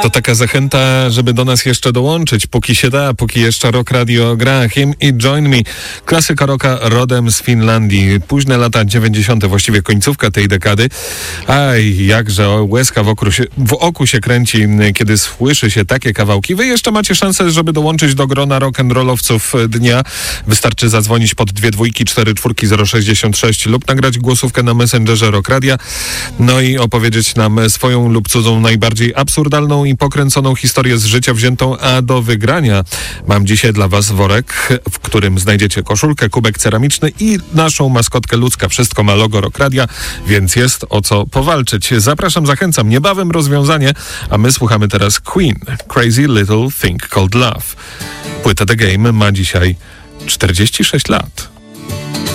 To taka zachęta, żeby do nas jeszcze dołączyć, póki się da, póki jeszcze Rock Radio gra. Him i Join Me. Klasyka rocka rodem z Finlandii. Późne lata 90., właściwie końcówka tej dekady. Aj, jakże łezka w oku się kręci, kiedy słyszy się takie kawałki. Wy jeszcze macie szansę, żeby dołączyć do grona rock'n'rollowców dnia. Wystarczy zadzwonić pod 2244066 lub nagrać głosówkę na Messengerze Rock Radia. No i opowiedzieć nam swoją lub cudzą najbardziej absurdalną i pokręconą historię z życia wziętą, a do wygrania mam dzisiaj dla was worek, w którym znajdziecie koszulkę, kubek ceramiczny i naszą maskotkę ludzka. Wszystko ma logo Rock Radia, więc jest o co powalczyć. Zapraszam, zachęcam. Niebawem rozwiązanie, a my słuchamy teraz Queen. Crazy Little Thing Called Love. Płyta The Game ma dzisiaj 46 lat.